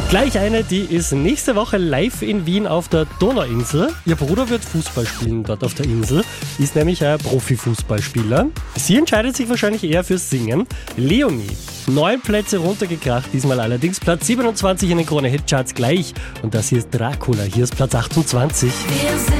Gleich eine, die ist nächste Woche live in Wien auf der Donauinsel. Ihr Bruder wird Fußball spielen dort auf der Insel, ist nämlich ein Profifußballspieler. Sie entscheidet sich wahrscheinlich eher fürs Singen. Leonie, 9 Plätze runtergekracht, diesmal allerdings Platz 27 in den Krone-Hit-Charts gleich. Und das hier ist Dracula, hier ist Platz 28.